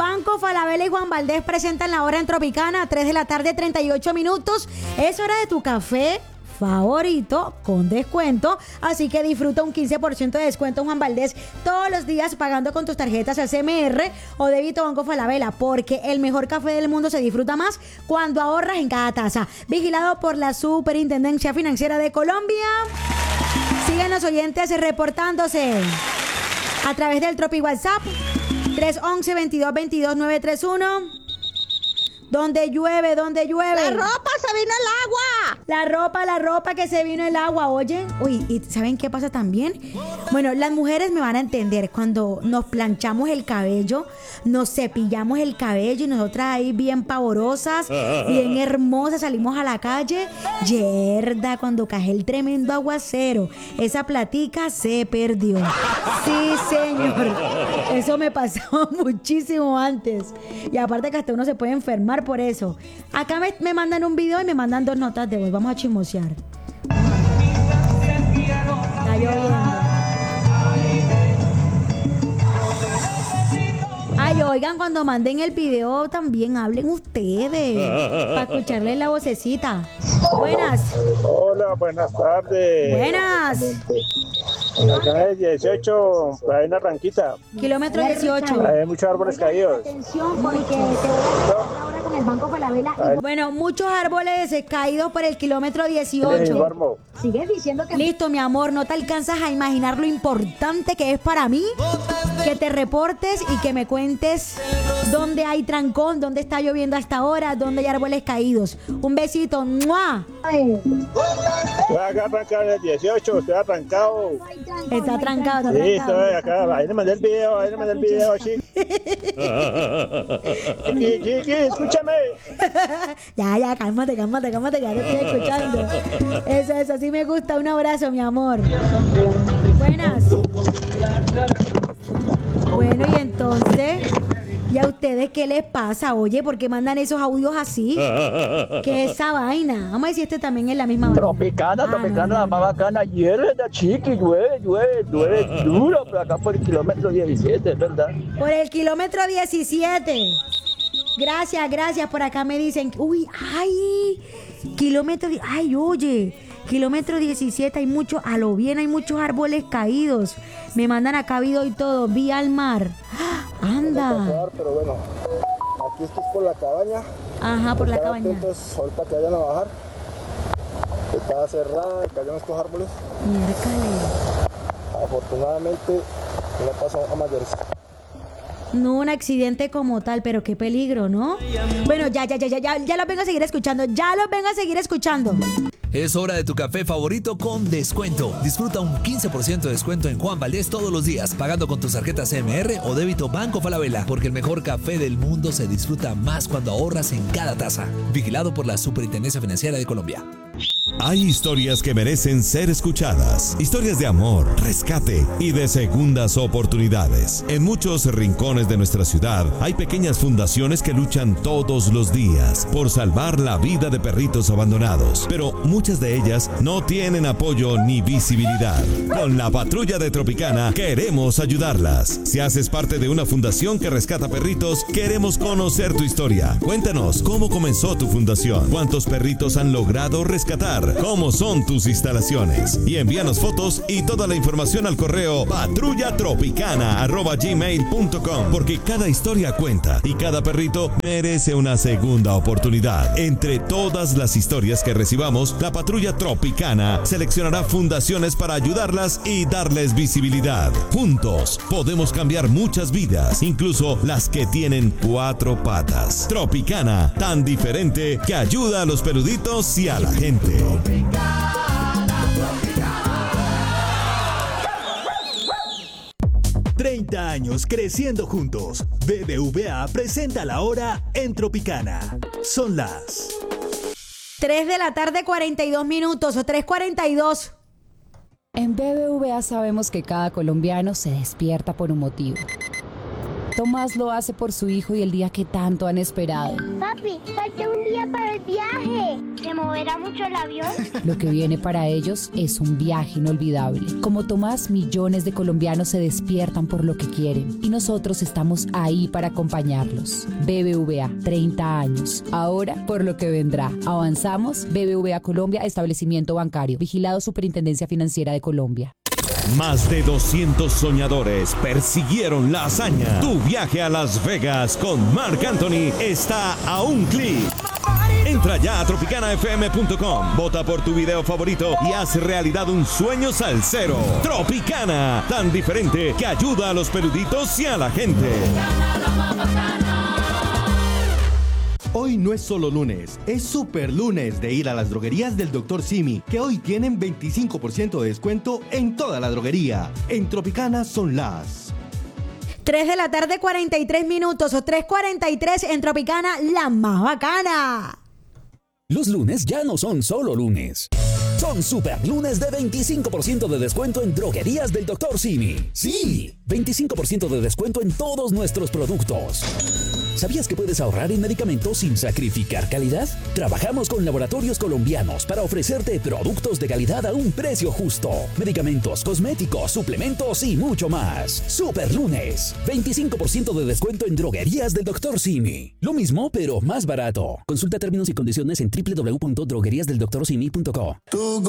Banco Falabella y Juan Valdez presentan la hora en Tropicana, 3 de la tarde, 38 minutos. Es hora de tu café favorito con descuento, así que disfruta un 15% de descuento en Juan Valdez todos los días pagando con tus tarjetas al CMR o débito Banco Falabella, porque el mejor café del mundo se disfruta más cuando ahorras en cada taza. Vigilado por la Superintendencia Financiera de Colombia. Sigan los oyentes reportándose a través del Tropi WhatsApp 311-2222-931. ¿Dónde llueve? ¿Dónde llueve? ¡La ropa se vino el agua! La ropa que se vino el agua, oye. Uy, ¿y saben qué pasa también? Bueno, las mujeres me van a entender. Cuando nos planchamos el cabello, nos cepillamos el cabello y nosotras ahí bien pavorosas, bien hermosas, salimos a la calle. Yerda, cuando cae el tremendo aguacero, esa platica se perdió. Sí, señor. Eso me pasaba muchísimo antes. Y aparte que hasta uno se puede enfermar por eso. Acá me mandan un video y me mandan 2 notas de voz. Vamos a chismosear. Está lloviendo. Ay, oigan, cuando manden el video también hablen ustedes para escucharles la vocecita. Buenas. Hola, buenas tardes. Buenas. Acá es 18, ahí en Arranquita. Kilómetro 18. Hay muchos árboles caídos. Atención porque te voy a ahora con el Banco Falabella. Bueno, muchos árboles caídos por el kilómetro 18. Sigues diciendo que... Listo, mi amor, no te alcanzas a imaginar lo importante que es para mí que te reportes y que me cuentes dónde hay trancón, dónde está lloviendo hasta ahora, dónde hay árboles caídos. Un besito. ¡Mua! Estoy acá arrancado en el 18, estoy arrancado. Está trancado, Sí, estoy acá. Ahí le mandé el video, chiqui. Chiqui, escúchame. Ya, cálmate, ya te estoy escuchando. Eso, sí me gusta. Un abrazo, mi amor. Buenas. Bueno, y entonces, ¿y a ustedes qué les pasa? Oye, ¿por qué mandan esos audios así? ¿Qué es esa vaina? Vamos a ver si este también es la misma vaina. Tropicana, la más bacana. Llueve, chiqui, llueve duro por acá por el kilómetro 17, ¿verdad? Por el kilómetro 17. Gracias. Por acá me dicen, uy, kilómetro 17, hay mucho, a lo bien hay muchos árboles caídos. Me mandan acá video y todo, vía al mar. Anda. Pero bueno, aquí esto es por la cabaña. Ajá, por la cabaña. Entonces, ahorita que vayan a bajar, estaba cerrada, cayeron estos árboles. Miércoles. Afortunadamente, no pasó a mayores. No un accidente como tal, pero qué peligro, ¿no? Bueno, ya los vengo a seguir escuchando. Es hora de tu café favorito con descuento. Disfruta un 15% de descuento en Juan Valdez todos los días, pagando con tus tarjetas CMR o débito Banco Falabella, porque el mejor café del mundo se disfruta más cuando ahorras en cada taza. Vigilado por la Superintendencia Financiera de Colombia. Hay historias que merecen ser escuchadas. Historias de amor, rescate y de segundas oportunidades. En muchos rincones de nuestra ciudad hay pequeñas fundaciones que luchan todos los días por salvar la vida de perritos abandonados. Pero muchas de ellas no tienen apoyo ni visibilidad. Con la Patrulla de Tropicana queremos ayudarlas. Si haces parte de una fundación que rescata perritos, queremos conocer tu historia. Cuéntanos cómo comenzó tu fundación, cuántos perritos han logrado rescatar, cómo son tus instalaciones, y envíanos fotos y toda la información al correo patrullatropicana@gmail.com, porque cada historia cuenta y cada perrito merece una segunda oportunidad. Entre todas las historias que recibamos, la Patrulla Tropicana seleccionará fundaciones para ayudarlas y darles visibilidad. Juntos podemos cambiar muchas vidas, incluso las que tienen 4 patas. Tropicana, tan diferente que ayuda a los peluditos y a la gente. 30 años creciendo juntos. BBVA presenta la hora en Tropicana. Son las 3 de la tarde, 42 minutos o 3:42. En BBVA sabemos que cada colombiano se despierta por un motivo. Tomás lo hace por su hijo y el día que tanto han esperado. Papi, falta un día para el viaje. ¿Se moverá mucho el avión? Lo que viene para ellos es un viaje inolvidable. Como Tomás, millones de colombianos se despiertan por lo que quieren y nosotros estamos ahí para acompañarlos. BBVA, 30 años. Ahora, por lo que vendrá. Avanzamos. BBVA Colombia, establecimiento bancario. Vigilado Superintendencia Financiera de Colombia. Más de 200 soñadores persiguieron la hazaña. Tu viaje a Las Vegas con Marc Anthony está a un clic. Entra ya a tropicanafm.com, vota por tu video favorito y haz realidad un sueño salsero. Tropicana, tan diferente que ayuda a los peluditos y a la gente. Hoy no es solo lunes, es super lunes de ir a las droguerías del Dr. Simi, que hoy tienen 25% de descuento en toda la droguería. En Tropicana son las 3 de la tarde, 43 minutos o 3:43 en Tropicana, la más bacana. Los lunes ya no son solo lunes. Son super lunes de 25% de descuento en droguerías del Dr. Simi. Sí, 25% de descuento en todos nuestros productos. ¿Sabías que puedes ahorrar en medicamentos sin sacrificar calidad? Trabajamos con laboratorios colombianos para ofrecerte productos de calidad a un precio justo. Medicamentos, cosméticos, suplementos y mucho más. Super lunes, 25% de descuento en droguerías del Dr. Simi. Lo mismo, pero más barato. Consulta términos y condiciones en www.drogueriasdeldoctorsimi.co.